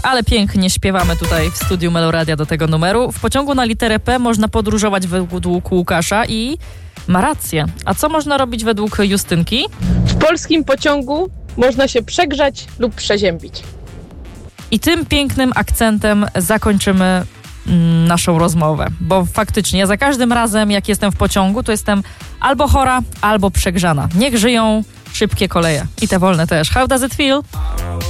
Ale pięknie śpiewamy tutaj w studiu Meloradia do tego numeru. W pociągu na literę P można podróżować według Łukasza i ma rację. A co można robić według Justynki? W polskim pociągu można się przegrzać lub przeziębić. I tym pięknym akcentem zakończymy naszą rozmowę, bo faktycznie ja za każdym razem, jak jestem w pociągu, to jestem albo chora, albo przegrzana. Niech żyją szybkie koleje i te wolne też. How does it feel?